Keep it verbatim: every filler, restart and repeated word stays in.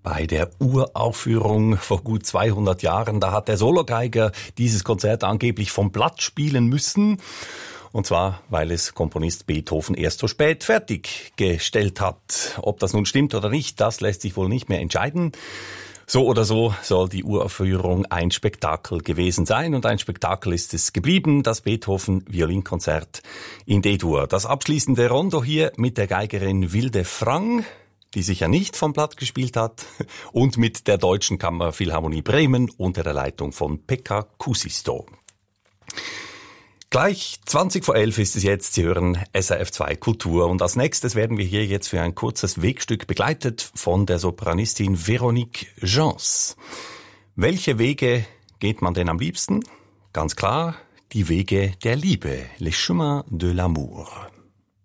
Bei der Uraufführung vor gut zweihundert Jahren, da hat der Sologeiger dieses Konzert angeblich vom Blatt spielen müssen. Und zwar, weil es Komponist Beethoven erst so spät fertiggestellt hat. Ob das nun stimmt oder nicht, das lässt sich wohl nicht mehr entscheiden. So oder so soll die Uraufführung ein Spektakel gewesen sein. Und ein Spektakel ist es geblieben, das Beethoven-Violinkonzert in D-Dur. Das abschließende Rondo hier mit der Geigerin Wilde Frang, die sicher nicht vom Blatt gespielt hat, und mit der Deutschen Kammerphilharmonie Bremen unter der Leitung von Pekka Kuusisto. Gleich zwanzig vor elf ist es jetzt, Sie hören S R F zwei Kultur, und als nächstes werden wir hier jetzt für ein kurzes Wegstück begleitet von der Sopranistin Véronique Gens. Welche Wege geht man denn am liebsten? Ganz klar, die Wege der Liebe, les chemins de l'amour.